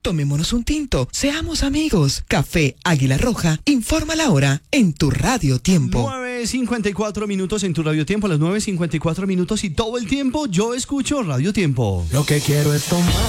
Tomémonos un tinto, seamos amigos. Café Águila Roja, informa la hora en tu Radio Tiempo. 9:54 minutos en tu Radio Tiempo, a las 9:54 minutos y todo el tiempo yo escucho Radio Tiempo. Lo que quiero es tomar.